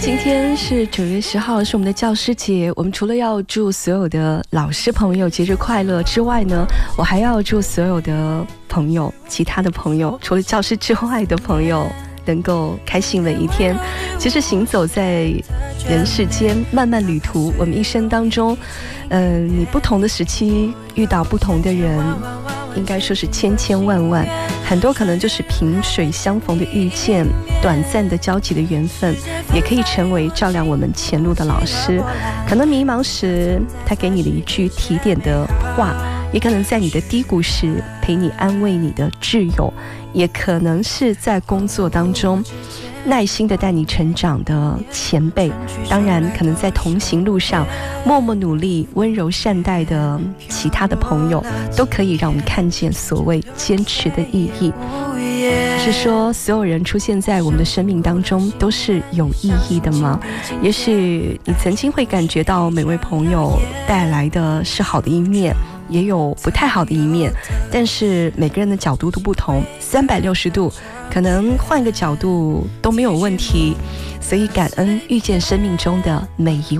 今天是9月10号，是我们的教师节。我们除了要祝所有的老师朋友节日快乐之外呢，我还要祝所有的朋友，其他的朋友，除了教师之外的朋友能够开心的一天。其实行走在人世间漫漫旅途，我们一生当中你不同的时期遇到不同的人，应该说是千千万万，很多可能就是萍水相逢的遇见，短暂的交集的缘分，也可以成为照亮我们前路的老师。可能迷茫时他给你的一句提点的话，也可能在你的低谷时陪你安慰你的挚友，也可能是在工作当中耐心的带你成长的前辈，当然可能在同行路上默默努力温柔善待的其他的朋友，都可以让我们看见所谓坚持的意义。是说所有人出现在我们的生命当中都是有意义的吗？也许你曾经会感觉到每位朋友带来的是好的一面，也有不太好的一面，但是每个人的角度都不同，360度可能换个角度都没有问题。所以感恩遇见生命中的每一